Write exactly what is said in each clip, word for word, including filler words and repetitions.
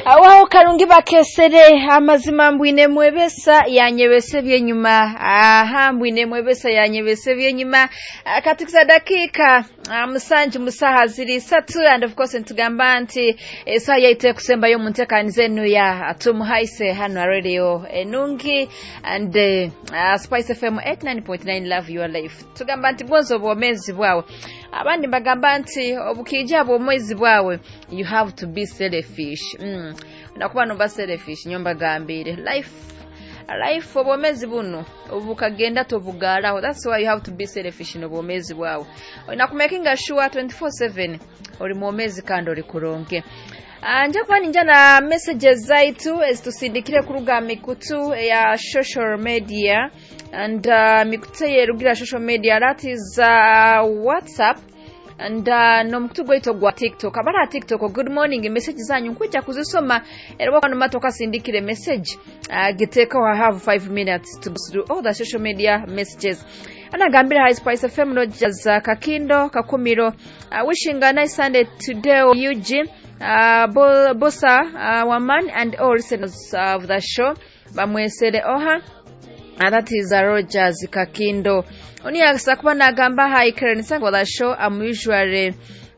Awaho karungi bakesere amazima mbwine mwebesa yanyebese byenyuma aha mbwine mwebesa yanyebese byenyuma katikisa dakika musanje musaha ziri satu and of course ntugamba nti esa yaite kusemba yo muntekanize no ya atumuhaise hano radio enungi and uh, Spice F M eighty-nine point nine love your life tugamba nti bwonzo bwomezi bwawe abandi bagamba nti obukija bwomezi bwawe you have to be selfish mm. Nakuba no ba selfish nyomba gambire life life obomezi buno obukagenda tobugalaho. That's why you have to be selfish no bomezi bwawe nakumakinga sure twenty-four seven oli momezi kando likuronke. Anja kwa ninja na messages zaitu ezitusindikire kuruga mikutu ya social media and uh, mikutu ye rugira social media that is uh, WhatsApp and uh, no mkutu gweto gwa TikTok. Abara TikTok good morning message zanyu nkwijja kuzisoma era bano matoka sindikire message uh, giteko I have five minutes to do all the social media messages. Anagambira high Spice F M no jaza kakindo kakumiro uh, wishing a nice Sunday today Eugene uh, bo, Bosa uh, Waman and all listeners of the show bamwesere oha. And that is a Rogers Kakindo. Oni asakuba nagamba hi Karen for the show. I'm usually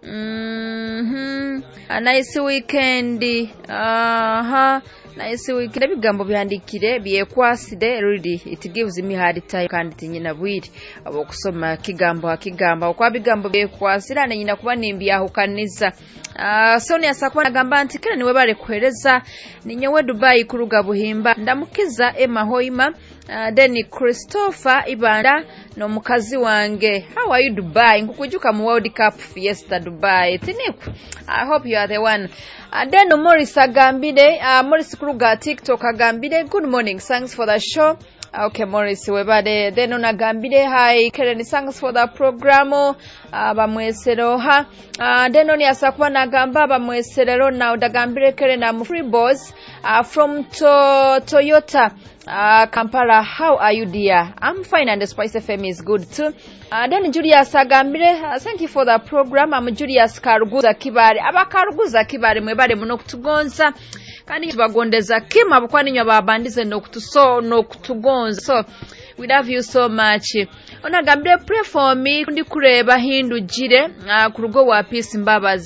mm-hmm. A nice weekend. Uh-huh. Nice weekend. Ebigambo byandikire byekwaside really it gives me hard time kandi tinyina bwiri abokusoma kigambo akigamba okwa bigambo byekwasira ne nyina kuba nimbi ahukaniza. Uh, Sonia asakuba nagamba nti kera niwe bare kuhereza ninyewe Dubai kuruga buhimba ndamukiza Emma Hoima. Uh, then Christopher Ibanda no mukazi wange. How are you Dubai? Nkukujuka mu World Cup Fiesta Dubai. Tiniku. I hope you are the one. And then Morris Agambide, uh, Morris Kruga TikTok Agambide. Good morning. Thanks for the show. Okay, Morris webade. Then on Agambide, hi Karen, thanks for the program. Uh, bamwesero ha. Uh, then on Yasakwa Nagamba bamwesero now Dagambire Karen am free boss uh, from to Toyota. Uh, Kampala, how are you dear? I'm fine and the Spice F M is good too. Uh, then Julius Agambire, uh, thank you for the program. I'm Julius Karuguza Kibari. Aba Karuguza Kibari mwebade munokutugonza. Kandi bagondeza kima bukwani nyo babandize nokutuso nokutugonza. So we love you so much. Onagambire pray for me kundi kureba hindu jire uh, kurugo wa peace mbabazi.